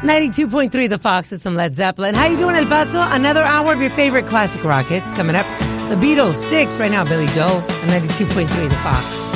92.3 The Fox with some Led Zeppelin. How you doing, El Paso? Another hour of your favorite classic rock hits coming up. The Beatles, Styx, right now, Billy Joel, on 92.3 The Fox.